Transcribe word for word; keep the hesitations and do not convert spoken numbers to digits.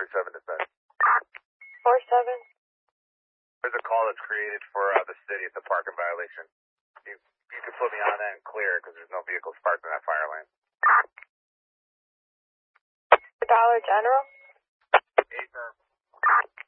seven dispatch. four seven. There's a call that's created for uh, the city. It's a parking violation. You, you can put me on that and clear it because there's no vehicles parked in that fire lane. Dollar General. Eight,